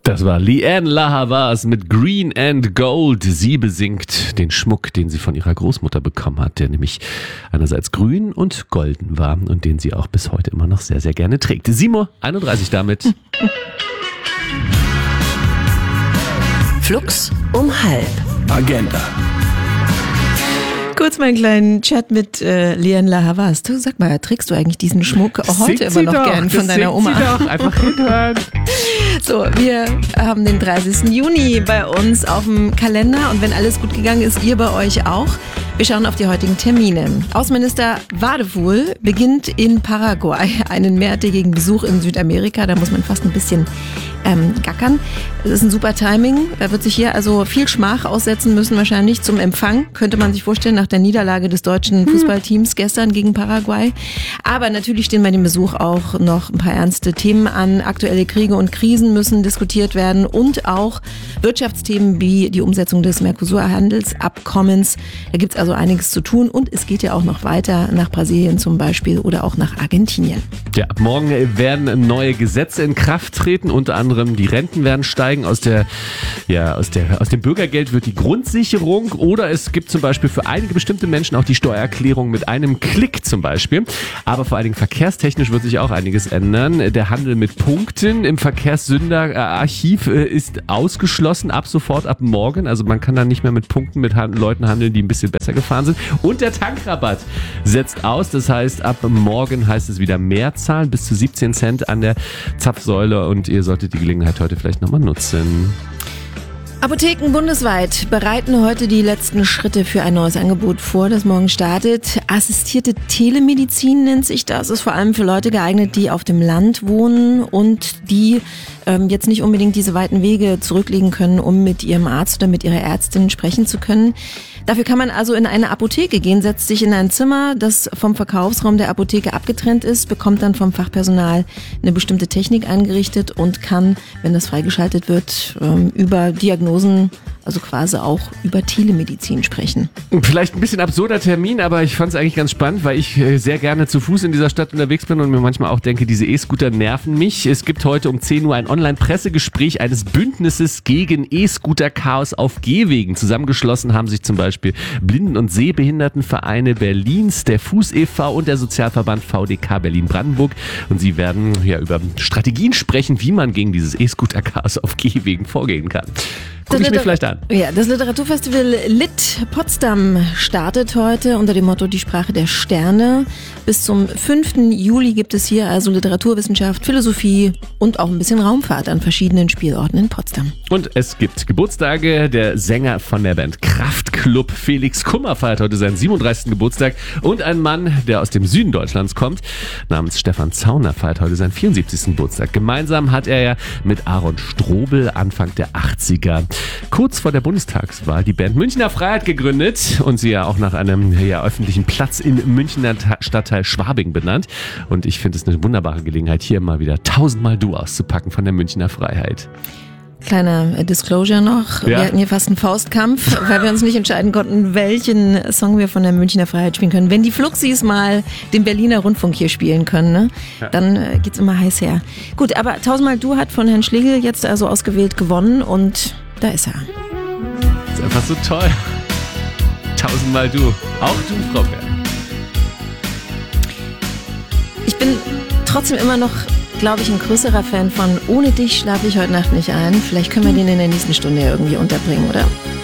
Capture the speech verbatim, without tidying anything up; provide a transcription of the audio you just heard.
Das war Lianne La Havas mit Green and Gold. Sie besingt den Schmuck, den sie von ihrer Großmutter bekommen hat, der nämlich einerseits grün und golden war und den sie auch bis heute immer noch sehr, sehr gerne trägt. sieben Uhr einunddreißig damit. Flux um halb. Agenda. Kurz mal einen kleinen Chat mit äh, Lianne La Havas. Du, sag mal, trägst du eigentlich diesen Schmuck heute immer noch doch, gern von das deiner Oma? Sie doch. Einfach hinhören. So, wir haben den dreißigsten Juni bei uns auf dem Kalender und wenn alles gut gegangen ist, ihr bei euch auch. Wir schauen auf die heutigen Termine. Außenminister Wadefuhl beginnt in Paraguay einen mehrtägigen Besuch in Südamerika. Da muss man fast ein bisschen ähm, gackern. Das ist ein super Timing. Er wird sich hier also viel Schmach aussetzen müssen, wahrscheinlich zum Empfang, könnte man sich vorstellen, nach der Niederlage des deutschen Fußballteams gestern gegen Paraguay. Aber natürlich stehen bei dem Besuch auch noch ein paar ernste Themen an. Aktuelle Kriege und Krisen müssen diskutiert werden und auch Wirtschaftsthemen wie die Umsetzung des Mercosur-Handelsabkommens. Da gibt es also einiges zu tun und es geht ja auch noch weiter nach Brasilien zum Beispiel oder auch nach Argentinien. Ja, ab morgen werden neue Gesetze in Kraft treten, unter anderem die Renten werden steigen, aus der, ja, aus der, aus dem Bürgergeld wird die Grundsicherung oder es gibt zum Beispiel für einige bestimmte Menschen auch die Steuererklärung mit einem Klick zum Beispiel. Aber vor allen Dingen verkehrstechnisch wird sich auch einiges ändern. Der Handel mit Punkten im Verkehrssünderarchiv ist ausgeschlossen ab sofort, ab morgen. Also man kann dann nicht mehr mit Punkten mit Leuten handeln, die ein bisschen besser gefahren sind. Und der Tankrabatt setzt aus. Das heißt, ab morgen heißt es wieder mehr zahlen, bis zu siebzehn Cent an der Zapfsäule. Und ihr solltet die Gelegenheit heute vielleicht nochmal nutzen. Apotheken bundesweit bereiten heute die letzten Schritte für ein neues Angebot vor, das morgen startet. Assistierte Telemedizin nennt sich das. Ist vor allem für Leute geeignet, die auf dem Land wohnen und die ähm, jetzt nicht unbedingt diese weiten Wege zurücklegen können, um mit ihrem Arzt oder mit ihrer Ärztin sprechen zu können. Dafür kann man also in eine Apotheke gehen, setzt sich in ein Zimmer, das vom Verkaufsraum der Apotheke abgetrennt ist, bekommt dann vom Fachpersonal eine bestimmte Technik eingerichtet und kann, wenn das freigeschaltet wird, ähm, über Diagnosen, also quasi auch über Telemedizin sprechen. Vielleicht ein bisschen absurder Termin, aber ich fand es eigentlich ganz spannend, weil ich sehr gerne zu Fuß in dieser Stadt unterwegs bin und mir manchmal auch denke, diese E-Scooter nerven mich. Es gibt heute um zehn Uhr ein Online-Pressegespräch eines Bündnisses gegen E-Scooter-Chaos auf Gehwegen. Zusammengeschlossen haben sich zum Beispiel Blinden- und Sehbehindertenvereine Berlins, der Fuß e V und der Sozialverband V D K Berlin-Brandenburg. Und sie werden ja über Strategien sprechen, wie man gegen dieses E-Scooter-Chaos auf Gehwegen vorgehen kann. Guck ich mir vielleicht an. Ja, das Literaturfestival Lit Potsdam startet heute unter dem Motto Die Sprache der Sterne. Bis zum fünften Juli gibt es hier also Literaturwissenschaft, Philosophie und auch ein bisschen Raumfahrt an verschiedenen Spielorten in Potsdam. Und es gibt Geburtstage. Der Sänger von der Band Kraftklub, Felix Kummer, feiert heute seinen siebenunddreißigsten Geburtstag. Und ein Mann, der aus dem Süden Deutschlands kommt, namens Stefan Zauner, feiert heute seinen vierundsiebzigsten Geburtstag. Gemeinsam hat er ja mit Aaron Strobel Anfang der achtziger kurz vor der Bundestagswahl die Band Münchner Freiheit gegründet und sie ja auch nach einem ja, öffentlichen Platz im Münchner Stadtteil Schwabing benannt. Und ich finde es eine wunderbare Gelegenheit, hier mal wieder tausendmal Du auszupacken von der Münchner Freiheit. Kleiner Disclosure noch. Ja. Wir hatten hier fast einen Faustkampf, weil wir uns nicht entscheiden konnten, welchen Song wir von der Münchner Freiheit spielen können. Wenn die Fluxis mal den Berliner Rundfunk hier spielen können, ne, ja. dann äh, geht's immer heiß her. Gut, aber tausendmal Du hat von Herrn Schlegel jetzt also ausgewählt gewonnen und da ist er. Das ist einfach so toll. Tausendmal Du. Auch du, Frau Bär. Ich bin trotzdem immer noch, glaube ich, ein größerer Fan von Ohne dich schlafe ich heute Nacht nicht ein. Vielleicht können wir den in der nächsten Stunde irgendwie unterbringen, oder?